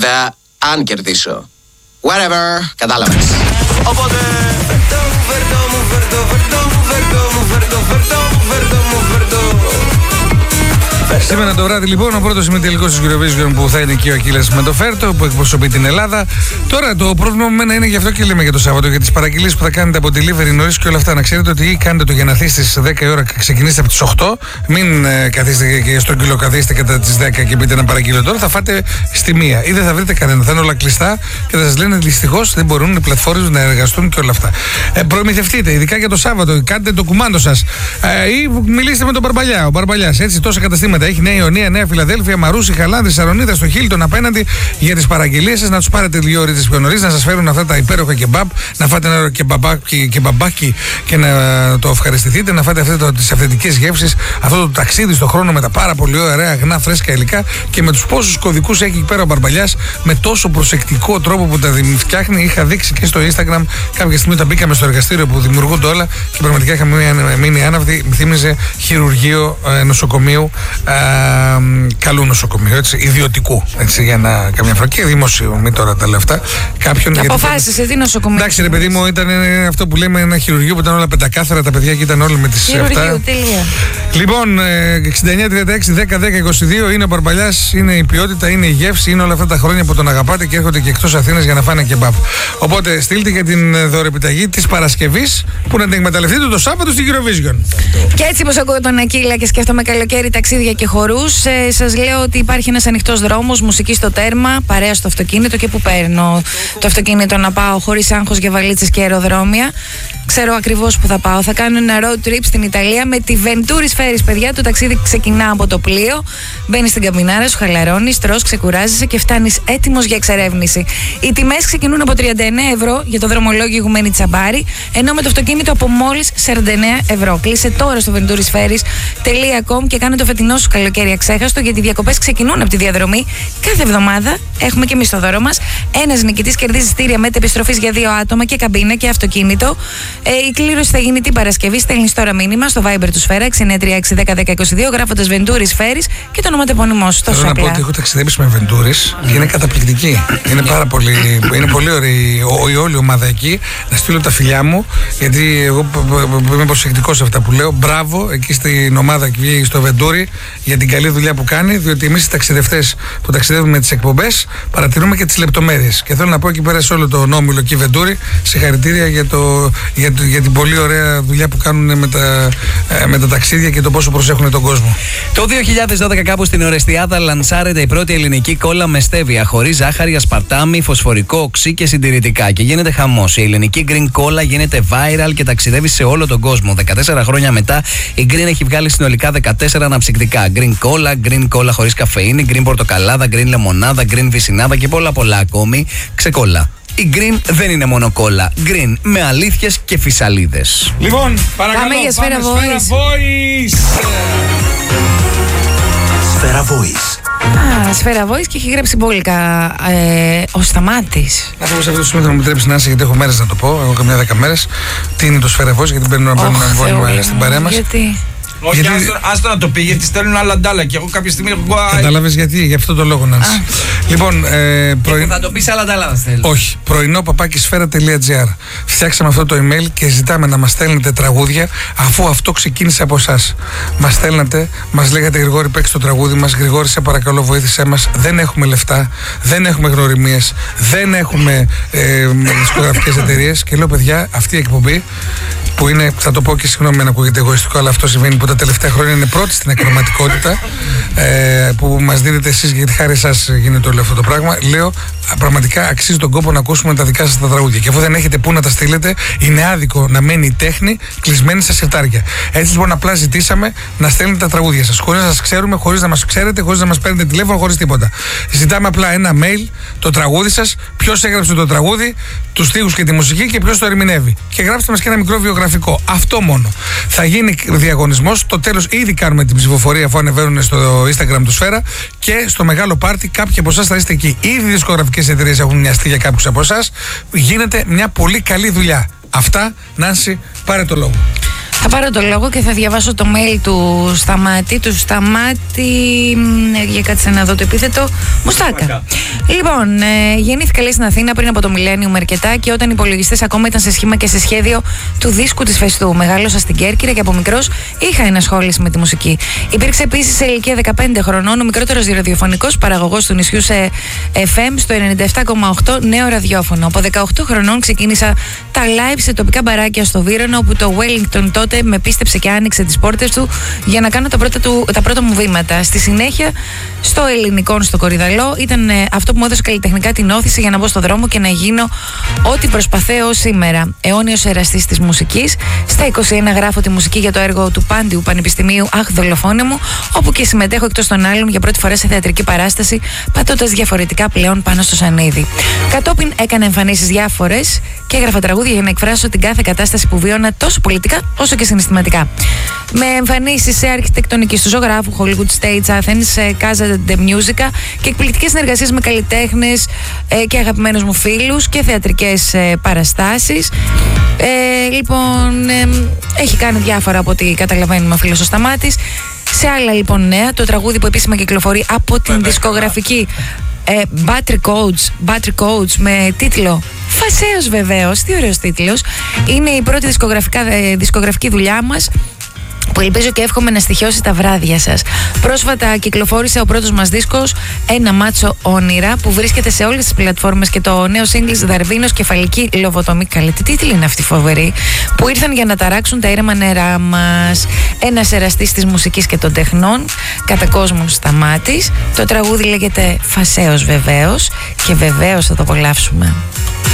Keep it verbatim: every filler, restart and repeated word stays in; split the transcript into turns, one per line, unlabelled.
Βέβαια, αν κερδίσω. Whatever, κατάλαβες.
Οπότε...
Σήμερα το βράδυ λοιπόν ο πρώτος ημιτελικός της Eurovision που θα είναι εκεί ο Ακύλας με το Φέρτο που εκπροσωπεί την Ελλάδα. Τώρα το πρόβλημα με μένα είναι γι' αυτό και λέμε για το Σάββατο, για τις παραγγελίες που θα κάνετε από delivery νωρίς και όλα αυτά. Να ξέρετε ότι κάνετε το για να έρθει στις δέκα η ώρα και ξεκινήσετε από τις οκτώ. Μην ε, καθίστε και στο κιλό καθίστε κατά τις δέκα και πείτε να παραγγείλω τώρα. Θα φάτε στη μία ή δεν θα βρείτε κανένα. Θα είναι όλα κλειστά και θα σας λένε δυστυχώς δεν μπορούν οι πλατφόρμες να εργαστούν και όλα αυτά. Ε, προμηθευτείτε, ειδικά για το Σάββατο, κάντε το κουμάντο σας. Ε, ή μιλήστε με τον Μπαρμπαλιά. Ο Μπαρμπαλιάς, έτσι, τόσα καταστήματα έχει. Νέα Ιωνία, Νέα Φιλαδέλφια, Μαρούσι, Χαλάνδη, Σαρονίδα, στο Χίλτον απέναντι για τις παραγγελίες σας. Να τους πάρετε δύο ώρες πιο νωρίς, να σας φέρουν αυτά τα υπέροχα κεμπάπ, να φάτε ένα κεμπαμπάκι, κεμπαμπάκι και να το ευχαριστηθείτε, να φάτε τις αυθεντικές γεύσεις, αυτό το ταξίδι στον χρόνο με τα πάρα πολύ ωραία, αγνά, φρέσκα υλικά και με τους πόσους κωδικούς έχει εκεί πέρα ο Μπαρμπαλιάς με τόσο προσεκτικό τρόπο που τα φτιάχνει. Είχα δείξει και στο Instagram κάποια στιγμή όταν μπήκαμε στο εργαστήριο που δημιουργούνται όλα και πραγματικά είχαμε μείνει άναυδοι. Θύμιζε χειρουργείο ε, νοσοκομείου. Ε, καλού νοσοκομείου, έτσι, ιδιωτικού. Έτσι, για να καμιά φορά και δημοσίου, μην τώρα τα λεφτά. Κάποιον.
Αποφάσισε τι νοσοκομείο.
Εντάξει, ρε παιδί μου, ήταν αυτό που λέμε ένα χειρουργείο που ήταν όλα πεντακάθαρα, τα παιδιά και ήταν όλοι με τις αυτά. Λοιπόν, εξήντα εννιά τριάντα έξι δέκα δέκα είκοσι δύο είναι ο Μπαρμπαλιάς, είναι η ποιότητα, είναι η γεύση, είναι όλα αυτά τα χρόνια που τον αγαπάτε και έρχονται και εκτός Αθήνας για να φάνε κεμπάπ. Οπότε στείλτε για την δωρεπιταγή της Παρασκευής που να την εκμεταλλευτείτε το Σάββατο στην Eurovision.
Και έτσι πως ακούω τον Ακύλα και σκέφτομαι καλοκαίρι, ταξίδια και χορούς, ε, σας λέω ότι υπάρχει ένας ανοιχτός δρόμος, μουσική στο τέρμα, παρέα στο αυτοκίνητο και που παίρνω το αυτοκίνητο να πάω χωρίς άγχος για βαλίτσες και αεροδρόμια. Ξέρω ακριβώς που θα πάω. Θα κάνω ένα road trip στην Ιταλία με τη Venturi Ferries, παιδιά. Το ταξίδι ξεκινά από το πλοίο. Μπαίνεις στην καμπινάρα σου, χαλαρώνεις, τρως, ξεκουράζεσαι και φτάνεις έτοιμος για εξερεύνηση. Οι τιμές ξεκινούν από τριάντα εννέα ευρώ για το δρομολόγιο Ιγουμένη Τσαμπάρη, ενώ με το αυτοκίνητο από μόλις σαράντα εννέα ευρώ. Κλείσε τώρα στο venturis ferries τελεία com και κάνε το φετινό σου καλοκαίρι αξέχαστο, γιατί οι διακοπές ξεκινούν από τη διαδρομή. Κάθε εβδομάδα έχουμε και εμείς το δώρο μας. Ένας νικητής κερδίζει εισιτήρια μετεπιστροφής για δύο άτομα και καμπίνα και αυτοκίνητο. Ε, η κλήρωση θα γίνει την Παρασκευή. Στέλνεις τώρα μήνυμα στο Viber του Σφαίρα έξι εννιά τρία έξι δέκα δέκα είκοσι δύο γράφοντας Venturis Ferries και το ονοματεπώνυμό σου.
Θέλω να πω ότι έχω ταξιδέψει με Venturis και είναι καταπληκτική. Είναι πάρα πολύ, είναι πολύ ωραία η, η όλη ομάδα εκεί. Να στείλω τα φιλιά μου, γιατί εγώ είμαι προσεκτικός σε αυτά που λέω. Μπράβο εκεί στην ομάδα εκεί στο Venturi για την καλή δουλειά που κάνει, διότι εμείς οι ταξιδευτές που ταξιδεύουμε με τις εκπομπές παρατηρούμε και τις λεπτομέρειες. Και θέλω να πω εκεί πέρα σε όλο το όμιλο εκεί Venturi, συγχαρητήρια για, το, για, το, για την πολύ ωραία δουλειά που κάνουν με τα, με τα ταξίδια και το πόσο προσέχουν τον κόσμο.
Το δύο χιλιάδες δώδεκα κάπου στην Ορεστιάδα λανσάρεται η πρώτη ελληνική κόλλα με στέβια, χωρίς ζάχαρη, ασπαρτάμι, φωσφορικό, οξύ και συντηρητικά. Και γίνεται χαμός. Η ελληνική Green Cola γίνεται viral και ταξιδεύει σε όλο τον κόσμο. δεκατέσσερα χρόνια μετά, η Green έχει βγάλει συνολικά δεκατέσσερα αναψυκτικά. Green Cola, Green Cola χωρίς καφεΐνη, Green Πορτοκαλάδα, Green Λεμονάδα, Green Βυσινάδα και πολλά πολλά ακόμη. Ξεκόλλα. Η Green δεν είναι μόνο κόλλα. Green με αλήθειες και φυσαλίδες.
Λοιπόν, παρακαλώ,
πάμε για Σφαίρα
Voice.
Σφαίρα Voice.
Α, Σφαίρα Voice και έχει γράψει μπόλικα ε, ο Σταμάτης.
Να πω σε αυτό το σημείο να μου επιτρέψει να είσαι, γιατί έχω μέρες να το πω. Έχω καμιά δέκα μέρες. Τι είναι το Σφαίρα Voice, γιατί παίρνω να παίρνω εμβόλυμα στην παρέα μας.
Γιατί?
Όχι, γιατί... άστο, άστο να το πει, γιατί στέλνουν άλλα ντάλα και εγώ κάποια στιγμή έχω...
Κατάλαβες γιατί, γι' αυτό το λόγο να είσαι. Λοιπόν, ε, πρωι...
θα το πεις άλλα ντάλα θα στέλνω.
Όχι, πρωινό παπάκι σφαίρα τελεία τζι άρ. Φτιάξαμε αυτό το email και ζητάμε να μας στέλνετε τραγούδια, αφού αυτό ξεκίνησε από εσάς. Μας στέλνατε, μας λέγατε Γρηγόρη παίξει το τραγούδι μας, Γρηγόρη σε παρακαλώ βοήθησέ μας, δεν έχουμε λεφτά, δεν έχουμε γνωριμίες, δεν έχουμε ε, δισκογραφικές εταιρείες και λέω παιδιά αυτή η εκπομπή που είναι, θα το πω και συγγνώμη αν ακούγεται εγωιστικό, αλλά αυτό συμβαίνει που τα τελευταία χρόνια είναι πρώτη στην ακροματικότητα ε, που μας δίνετε εσείς, γιατί χάρη σας γίνεται όλο αυτό το πράγμα. Λέω πραγματικά αξίζει τον κόπο να ακούσουμε τα δικά σας τα τραγούδια. Και αφού δεν έχετε πού να τα στείλετε, είναι άδικο να μένει η τέχνη κλεισμένη στα σιρτάρια. Έτσι λοιπόν, απλά ζητήσαμε να στέλνετε τα τραγούδια σας. Χωρίς να σας ξέρουμε, χωρίς να μας ξέρετε, χωρίς να μας παίρνετε τηλέφωνο, χωρίς τίποτα. Ζητάμε απλά ένα mail, το τραγούδι σας, ποιος έγραψε το τραγούδι, τους στίχους και τη μουσική και ποιος το ερμηνεύει. Και γράψτε μας και ένα μικρό βιογραφικό. Αυτό μόνο. Θα γίνει διαγωνισμός. Το τέλος ήδη κάνουμε την ψηφοφορία αφού ανεβαίνουν στο Instagram του Σφαίρα και στο μεγάλο πάρτι κάποιοι από εσάς θα είστε εκεί. Ήδη οι δισκογραφικές εταιρείες έχουν μοιαστεί για κάποιους από εσάς. Γίνεται μια πολύ καλή δουλειά. Αυτά, Νάνση, πάρε το λόγο.
Θα πάρω το λόγο και θα διαβάσω το mail του Σταμάτη. Του Σταμάτη. Για κάτσε να δω το επίθετο. Μουστάκα. Λοιπόν, ε, γεννήθηκα λέει στην Αθήνα πριν από το Millennium αρκετά και όταν οι υπολογιστές ακόμα ήταν σε σχήμα και σε σχέδιο του δίσκου της Φεστού. Μεγάλωσα στην Κέρκυρα και από μικρός είχα ενασχόληση με τη μουσική. Υπήρξε επίσης σε ηλικία δεκαπέντε χρονών ο μικρότερος ραδιοφωνικός παραγωγός του νησιού σε εφ εμ στο ενενήντα επτά κόμμα οκτώ νέο ραδιόφωνο. Από δεκαοκτώ χρονών ξεκίνησα τα live σε τοπικά μπαράκια στο Βύρωνα, όπου το Wellington τότε με πίστεψε και άνοιξε τις πόρτες του για να κάνω τα πρώτα, του, τα πρώτα μου βήματα. Στη συνέχεια, στο Ελληνικό, στο Κορυδαλό, ήταν ε, αυτό που μου έδωσε καλλιτεχνικά την όθηση για να μπω στο δρόμο και να γίνω ό,τι προσπαθώ σήμερα. Αιώνιος εραστής της μουσικής. Στα είκοσι ένα γράφω τη μουσική για το έργο του Πάντιου Πανεπιστημίου Αχ, δολοφόνε μου, όπου και συμμετέχω εκτός των άλλων για πρώτη φορά σε θεατρική παράσταση, πατώντας διαφορετικά πλέον πάνω στο σανίδι. Κατόπιν έκανα εμφανίσεις διάφορες και έγραφα τραγούδια για να εκφράσω την κάθε κατάσταση που βίωνα τόσο πολιτικά όσο και συναισθηματικά. Με εμφανίσεις σε αρχιτεκτονική του ζωγράφου, Hollywood Stage Athens, Casa de Musica και εκπληκτικές συνεργασίες με καλλιτέχνες ε, και αγαπημένους μου φίλους και θεατρικές ε, παραστάσεις. Ε, λοιπόν, ε, έχει κάνει διάφορα από ό,τι καταλαβαίνουμε ο φίλος ο Σταμάτης. Σε άλλα λοιπόν νέα, το τραγούδι που επίσημα κυκλοφορεί από την δισκογραφική ε, Battery Coach, Battery Coach με τίτλο Φασέως βεβαίως, τι ωραίος τίτλος. Είναι η πρώτη δισκογραφικά, ε, δισκογραφική δουλειά μας, που ελπίζω και εύχομαι να στοιχειώσει τα βράδια σας. Πρόσφατα κυκλοφόρησε ο πρώτος μας δίσκος, Ένα μάτσο όνειρα, που βρίσκεται σε όλες τις πλατφόρμες, και το νέο σύγκλις Δαρβίνος, Κεφαλική Λοβοτομή. Καλή, τι τίτλοι είναι αυτοί φοβεροί, που ήρθαν για να ταράξουν τα ήρεμα νερά μας. Ένας εραστής της μουσικής και των τεχνών, κατά κόσμον Σταμάτης. Το τραγούδι λέγεται Φασέως βεβαίως, και βεβαίως θα το απολαύσουμε.